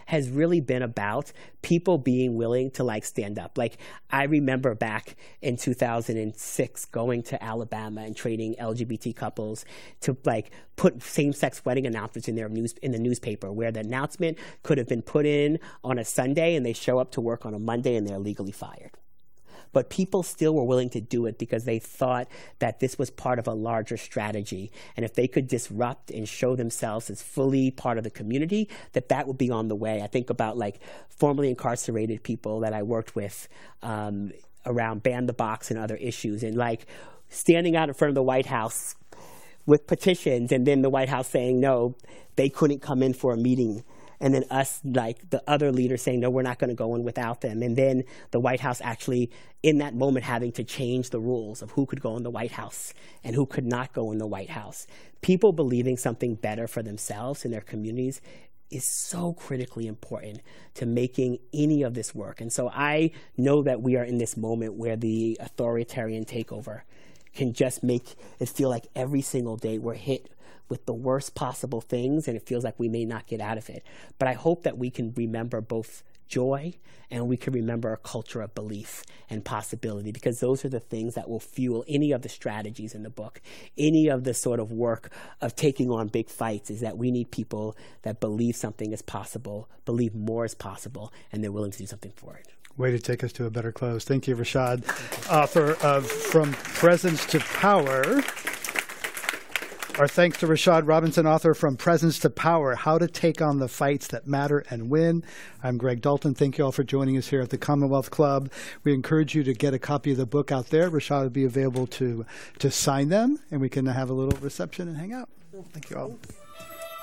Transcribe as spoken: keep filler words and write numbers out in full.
has really been about people being willing to like stand up. Like I remember back in two thousand six going to Alabama and training L G B T couples to like put same-sex wedding announcements in their news in the newspaper, where the announcement could have been put in on a Sunday and they show up to work on a Monday and they're legally fired. But people still were willing to do it because they thought that this was part of a larger strategy. And if they could disrupt and show themselves as fully part of the community, that that would be on the way. I think about like formerly incarcerated people that I worked with um, around Ban the Box and other issues, and like standing out in front of the White House with petitions, and then the White House saying, no, they couldn't come in for a meeting. And then us, like the other leaders saying, no, we're not going to go in without them. And then the White House actually, in that moment, having to change the rules of who could go in the White House and who could not go in the White House. People believing something better for themselves and their communities is so critically important to making any of this work. And so I know that we are in this moment where the authoritarian takeover can just make it feel like every single day we're hit with the worst possible things, and it feels like we may not get out of it. But I hope that we can remember both joy and we can remember a culture of belief and possibility, because those are the things that will fuel any of the strategies in the book, any of the sort of work of taking on big fights, is that we need people that believe something is possible, believe more is possible, and they're willing to do something for it. Way to take us to a better close. Thank you, Rashad, author of From Presence to Power. Our thanks to Rashad Robinson, author From Presence to Power, How to Take on the Fights That Matter and Win. I'm Greg Dalton. Thank you all for joining us here at the Commonwealth Club. We encourage you to get a copy of the book out there. Rashad will be available to, to sign them, and we can have a little reception and hang out. Thank you all.